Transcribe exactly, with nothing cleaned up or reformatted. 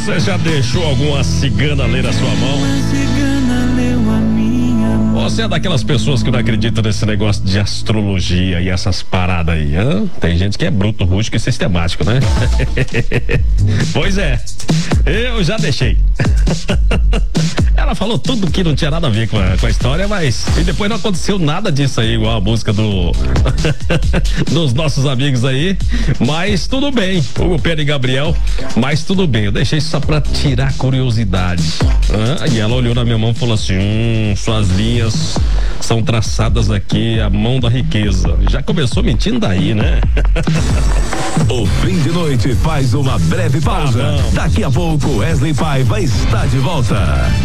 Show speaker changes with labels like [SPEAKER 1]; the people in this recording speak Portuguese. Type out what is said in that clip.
[SPEAKER 1] Você já deixou alguma cigana ler a sua mão?
[SPEAKER 2] Uma cigana leu a minha mão.
[SPEAKER 1] Você é daquelas pessoas que não acreditam nesse negócio de astrologia e essas paradas aí, hã? Tem gente que é bruto, rústico e sistemático, né? Pois é, eu já deixei. Ela falou tudo que não tinha nada a ver com a, com a história, mas e depois não aconteceu nada disso aí, igual a música do dos nossos amigos aí, mas tudo bem, Hugo Pedro e Gabriel, mas tudo bem, eu deixei só pra tirar curiosidade. Ah, e ela olhou na minha mão e falou assim, hum, suas linhas são traçadas aqui a mão da riqueza. Já começou mentindo daí, né?
[SPEAKER 3] O Fim de Noite faz uma breve pausa.
[SPEAKER 1] Tá bom.
[SPEAKER 3] Daqui a pouco Wesley Paiva está de volta.